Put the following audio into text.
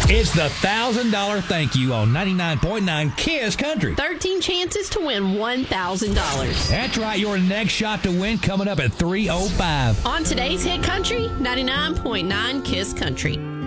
It's the $1,000 thank you on 99.9 KISS Country. 13 chances to win $1,000. That's right. Your next shot to win coming up at 3:05. On today's Hit Country, 99.9 KISS Country.